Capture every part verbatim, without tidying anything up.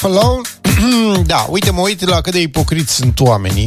Hello? Da, uite, mă uit la cât de ipocriți sunt oamenii.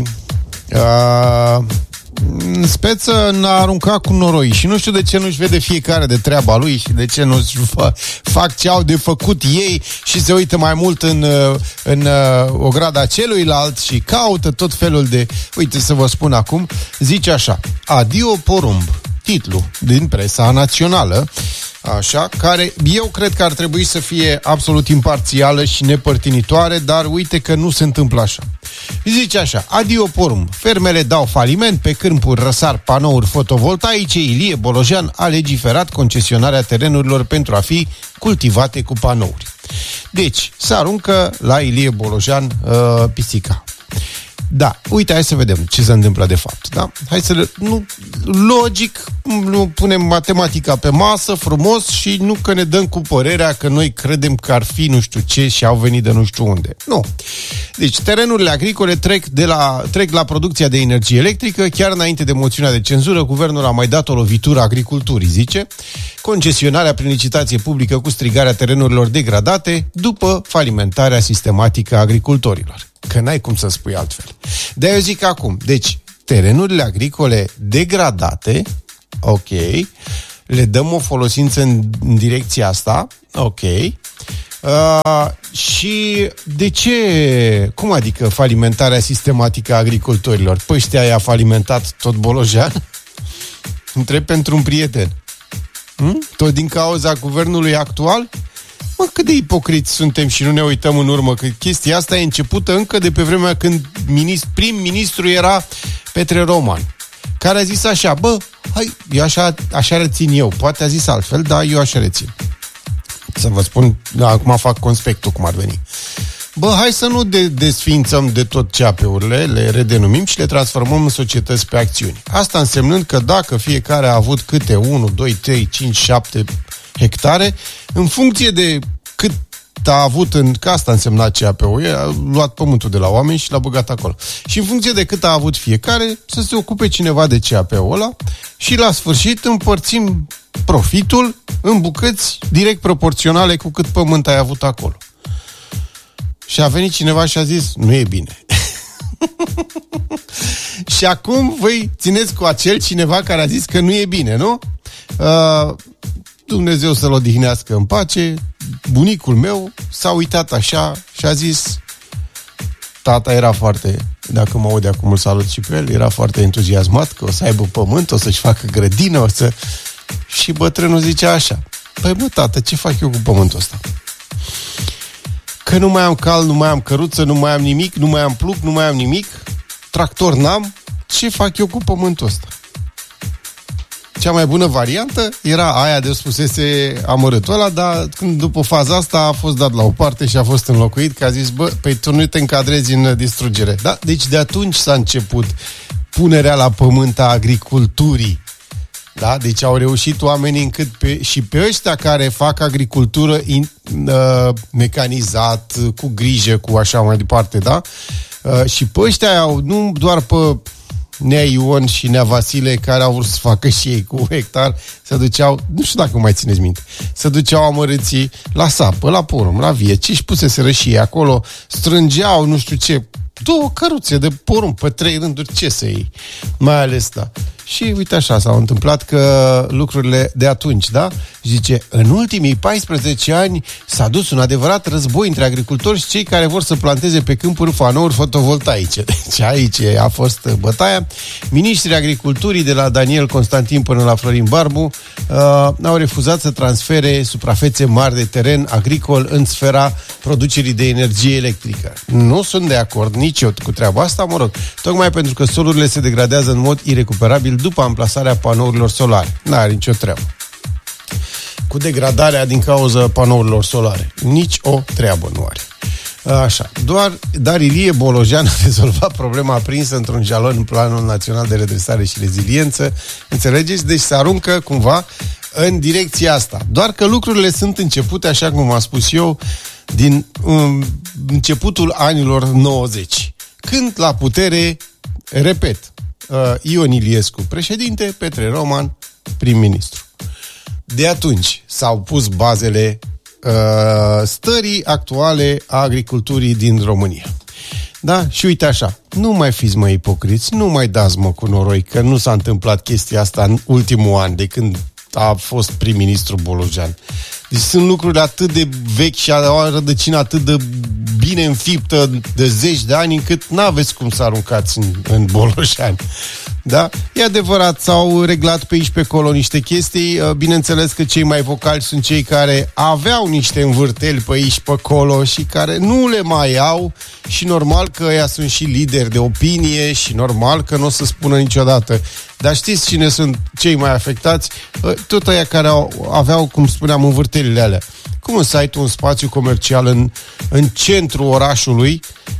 Uh, în speță n-a aruncat cu noroi și nu știu de ce nu-și vede fiecare de treaba lui și de ce nu-și fac ce au de făcut ei și se uită mai mult în, în ograda celuilalt și caută tot felul de... Uite, să vă spun acum, zice așa: Adio porumb, titlu din presa națională, așa, care eu cred că ar trebui să fie absolut imparțială și nepărtinitoare, dar uite că nu se întâmplă așa. Zice așa: adio porumb, fermele dau faliment, pe câmpuri răsar panouri fotovoltaice, Ilie Bolojan a legiferat concesionarea terenurilor pentru a fi cultivate cu panouri. Deci, se aruncă la Ilie Bolojan uh, pisica. Da, uite, hai să vedem ce se întâmplă de fapt, da? Hai să le... Nu, logic, nu punem matematica pe masă, frumos, și nu că ne dăm cu părerea că noi credem că ar fi nu știu ce și au venit de nu știu unde. Nu. Deci, terenurile agricole trec, de la, trec la producția de energie electrică. Chiar înainte de moțiunea de cenzură, guvernul a mai dat o lovitură agriculturii, zice. Concesionarea prin licitație publică cu strigarea terenurilor degradate după falimentarea sistematică a agricultorilor. Că n-ai cum să spui altfel. De eu zic acum, deci, terenurile agricole degradate, ok, le dăm o folosință în, în direcția asta, ok, uh, și de ce, cum adică falimentarea sistematică a agricultorilor? Păi ăștia i-a falimentat tot Bolojan? Întreb pentru un prieten. Hm? Tot din cauza guvernului actual? Mă, cât de ipocriți suntem și nu ne uităm în urmă, că chestia asta e începută încă de pe vremea când minist, prim-ministru era Petre Roman, care a zis așa: bă, hai, eu așa, așa rețin eu, poate a zis altfel, dar eu așa rețin. Să vă spun, da, acum fac conspectul cum ar veni. Bă, hai să nu de- desfințăm de tot C A P-urile, le redenumim și le transformăm în societăți pe acțiuni. Asta însemnând că dacă fiecare a avut câte unu, doi, trei, cinci, șapte hectare, în funcție de cât a avut în... Că asta însemna C A P-ul, a luat pământul de la oameni și l-a băgat acolo. Și în funcție de cât a avut fiecare, să se ocupe cineva de C A P-ul ăla și la sfârșit împărțim profitul în bucăți direct proporționale cu cât pământ ai avut acolo. Și a venit cineva și a zis: nu e bine. Și acum voi țineți cu acel cineva care a zis că nu e bine, nu? Uh, Dumnezeu să-l odihnească în pace, bunicul meu s-a uitat așa și a zis, tata era foarte, dacă mă aude acum îl salut și pe el, era foarte entuziasmat că o să aibă pământ, o să-și facă grădină, o să... Și bătrânul zicea așa: păi mă, tată, ce fac eu cu pământul ăsta? Că nu mai am cal, nu mai am căruță, nu mai am nimic, nu mai am plug, nu mai am nimic, tractor n-am, ce fac eu cu pământul ăsta? Cea mai bună variantă era aia de spusese amărâtul ăla, dar când după faza asta a fost dat la o parte și a fost înlocuit, că a zis: bă, păi tu nu te încadrezi în distrugere. Da? Deci de atunci s-a început punerea la pământ a agriculturii. Da? Deci au reușit oamenii încât pe, și pe ăștia care fac agricultură in, uh, mecanizat, cu grijă, cu așa mai departe, da? Uh, și pe ăștia au, nu doar pe Nea Ion și Nea Vasile, care au vrut să facă și ei cu un hectar, se duceau, nu știu dacă mai țineți minte, se duceau amărâții la sapă, la porumb, la vie, ce-și puseseră și ei acolo, strângeau nu știu ce, două căruțe de porumb pe trei rânduri, ce să iei, mai ales, da. Și uite așa s-au întâmplat că lucrurile de atunci, da? Zice, în ultimii paisprezece ani s-a dus un adevărat război între agricultori și cei care vor să planteze pe câmpuri panouri fotovoltaice. Deci aici a fost bătaia. Ministrii agriculturii de la Daniel Constantin până la Florin Barbu uh, au refuzat să transfere suprafețe mari de teren agricol în sfera producerii de energie electrică. Nu sunt de acord nici eu cu treaba asta, mă rog, tocmai pentru că solurile se degradează în mod irecuperabil după amplasarea panourilor solare. N-are nicio treabă cu degradarea din cauza panourilor solare. Nici o treabă nu are. Așa. Doar, dar Ilie Bolojan a rezolvat problema prinsă într-un jalon în Planul Național de Redresare și Reziliență. Înțelegeți? Deci se aruncă cumva în direcția asta. Doar că lucrurile sunt începute, așa cum am spus eu, din um, începutul anilor nouăzeci. Când la putere, repet, uh, Ion Iliescu președinte, Petre Roman prim-ministru. De atunci s-au pus bazele uh, stării actuale a agriculturii din România. Da? Și uite așa, nu mai fiți mai ipocriți, nu mai dați mă cu noroi, că nu s-a întâmplat chestia asta în ultimul an, de când a fost prim-ministru Bolojan. Deci sunt lucruri atât de vechi și au rădăcină atât de bine înfiptă de zeci de ani, încât n-aveți cum să aruncați în, în Bolojan. Da? E adevărat, s-au reglat pe aici pe acolo niște chestii. Bineînțeles că cei mai vocali sunt cei care aveau niște învârteli pe aici pe acolo și care nu le mai au și normal că ăia sunt și lideri de opinie și normal că nu o să spună niciodată. Dar știți cine sunt cei mai afectați? Tot ăia care au, aveau, cum spuneam, învârtelile alea. Cum să ai tu un spațiu comercial în, în centrul orașului,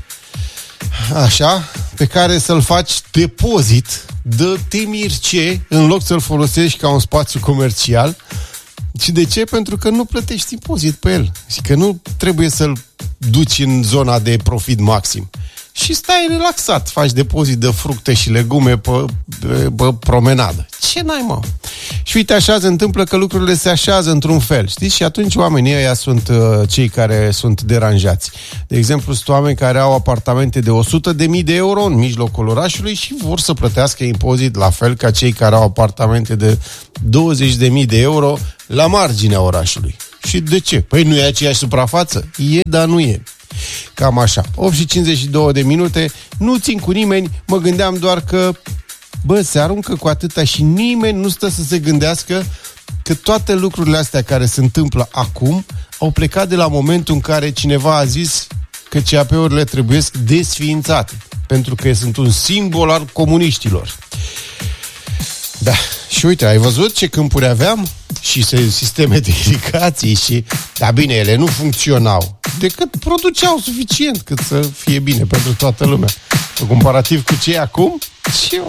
așa, pe care să-l faci depozit de temirce în loc să-l folosești ca un spațiu comercial. Și de ce? Pentru că nu plătești impozit pe el. Și că nu trebuie să-l duci în zona de profit maxim. Și stai relaxat, faci depozit de fructe și legume pe, pe, pe promenadă. Ce n-ai, mă? Și uite, așa se întâmplă că lucrurile se așează într-un fel, știți? Și atunci oamenii ăia sunt uh, cei care sunt deranjați. De exemplu, sunt oameni care au apartamente de o sută de mii de euro în mijlocul orașului și vor să plătească impozit la fel ca cei care au apartamente de douăzeci de mii de euro la marginea orașului. Și de ce? Păi nu e aceeași suprafață? E, dar nu e. Cam așa. opt și cincizeci și două de minute, nu țin cu nimeni, mă gândeam doar că bă, se aruncă cu atâta și nimeni nu stă să se gândească că toate lucrurile astea care se întâmplă acum au plecat de la momentul în care cineva a zis că C A P-urile trebuie desființate, pentru că sunt un simbol al comuniștilor. Da, și uite, ai văzut ce câmpuri aveam? Și sisteme de irigații și... Da, bine, ele nu funcționau, decât produceau suficient cât să fie bine pentru toată lumea. Comparativ cu ce e acum, ce